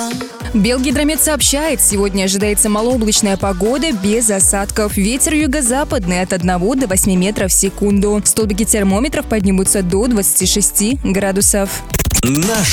Белгидромет сообщает, сегодня ожидается малооблачная погода без осадков. Ветер юго-западный от 1 до 8 метров в секунду. Столбики термометров поднимутся до 26 градусов.